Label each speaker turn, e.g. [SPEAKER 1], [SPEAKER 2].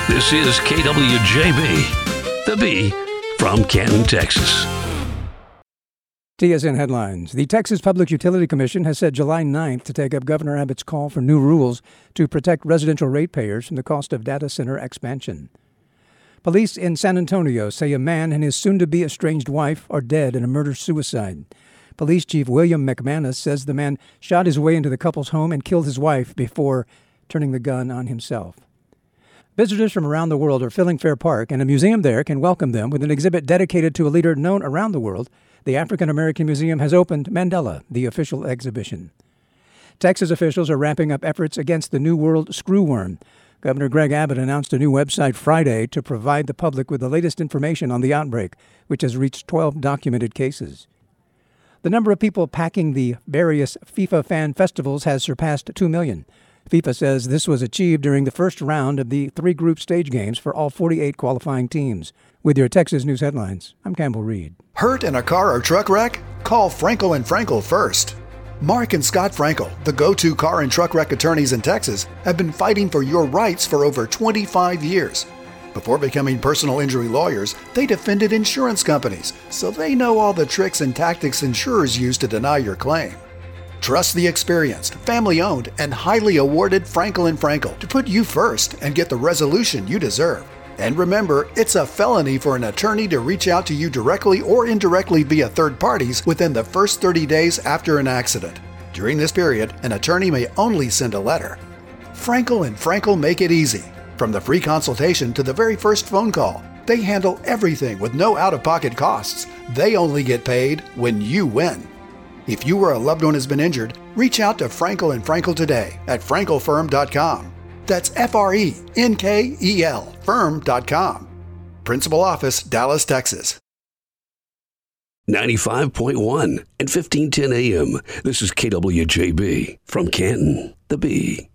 [SPEAKER 1] This is KWJB, the B from Canton, Texas.
[SPEAKER 2] TSN headlines. The Texas Public Utility Commission has said July 9th to take up Governor Abbott's call for new rules to protect residential ratepayers from the cost of data center expansion. Police in San Antonio say a man and his soon-to-be estranged wife are dead in a murder-suicide. Police Chief William McManus says the man shot his way into the couple's home and killed his wife before turning the gun on himself. Visitors from around the world are filling Fair Park, and a museum there can welcome them with an exhibit dedicated to a leader known around the world. The African American Museum has opened Mandela, the official exhibition. Texas officials are wrapping up efforts against the New World screwworm. Governor Greg Abbott announced a new website Friday to provide the public with the latest information on the outbreak, which has reached 12 documented cases. The number of people packing the various FIFA fan festivals has surpassed 2 million. FIFA says this was achieved during the first round of the 3-group stage games for all 48 qualifying teams. With your Texas News headlines, I'm Campbell Reed.
[SPEAKER 3] Hurt in a car or truck wreck? Call Frankel and Frankel first. Mark and Scott Frankel, the go-to car and truck wreck attorneys in Texas, have been fighting for your rights for over 25 years. Before becoming personal injury lawyers, they defended insurance companies, so they know all the tricks and tactics insurers use to deny your claim. Trust the experienced, family-owned, and highly awarded Frankel & Frankel to put you first and get the resolution you deserve. And remember, it's a felony for an attorney to reach out to you directly or indirectly via third parties within the first 30 days after an accident. During this period, an attorney may only send a letter. Frankel & Frankel make it easy. From the free consultation to the very first phone call, they handle everything with no out-of-pocket costs. They only get paid when you win. If you or a loved one has been injured, reach out to Frankel & Frankel today at frankelfirm.com. That's FRENKEL firm.com. Principal office, Dallas, Texas.
[SPEAKER 1] 95.1 and 1510 AM. This is KWJB from Canton, the B.